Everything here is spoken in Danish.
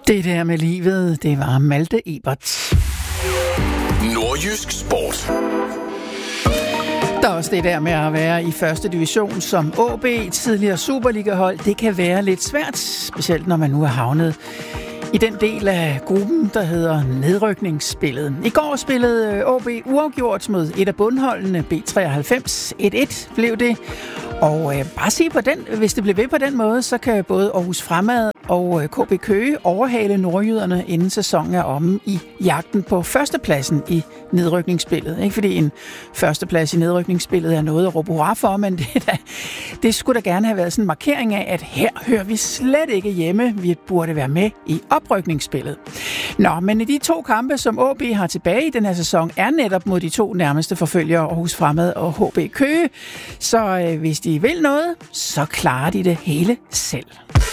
Det der med livet, det var Malte Ebert. Nordjysk Sport. Der er også det der med at være i første division som AaB, tidligere Superliga-hold. Det kan være lidt svært, specielt når man nu er havnet i den del af gruppen, der hedder nedrykningsspillet. I går spillede AaB uafgjort mod et af bundholdene, B93. 1-1 blev det. Og bare sige på den, hvis det bliver ved på den måde, så kan både Aarhus Fremad og KB Køge overhale nordjyderne, inden sæsonen er omme i jagten på førstepladsen i nedrykningsspillet. Ikke fordi en førsteplads i nedrykningsspillet er noget at råbe hurra for, men det skulle da gerne have været sådan en markering af, at her hører vi slet ikke hjemme. Vi burde være med i oprykningsspillet. Nå, men i de to kampe, som AaB har tilbage i den her sæson, er netop mod de to nærmeste forfølgere, Aarhus Fremad og HB Køge. Så hvis de vil noget, så klarer de det hele selv.